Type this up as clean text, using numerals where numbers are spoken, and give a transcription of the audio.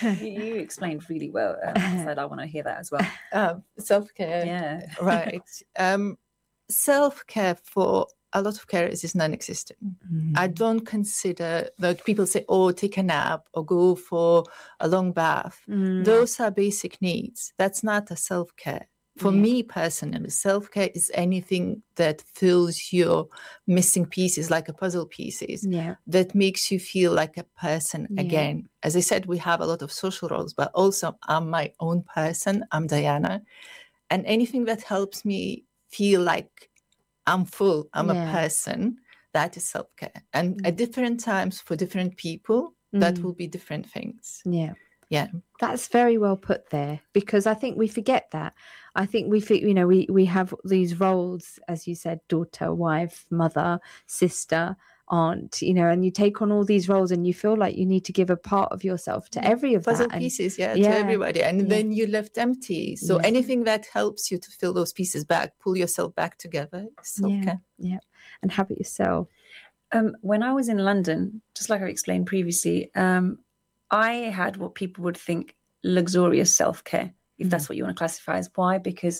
You explained really well. Said I want to hear that as well. Self-care. Yeah. Right. Self-care for a lot of carers is non-existent. I don't consider that people say, oh, take a nap or go for a long bath. Those are basic needs. That's not a self-care. For me personally, self-care is anything that fills your missing pieces, like a puzzle pieces, that makes you feel like a person again. As I said, we have a lot of social roles, but also I'm my own person. I'm Diana. And anything that helps me feel like I'm full, I'm a person, that is self-care. And at different times for different people, that will be different things. Yeah. That's very well put there, because I think we forget that. I think we have these roles, as you said, daughter, wife, mother, sister, aunt, and you take on all these roles and you feel like you need to give a part of yourself to every of puzzle that. Pieces, to everybody. And then you're left empty. So anything that helps you to fill those pieces back, pull yourself back together, is self-care. Yeah. And how about yourself? When I was in London, just like I explained previously, I had what people would think luxurious self-care, if that's what you want to classify as. Why? Because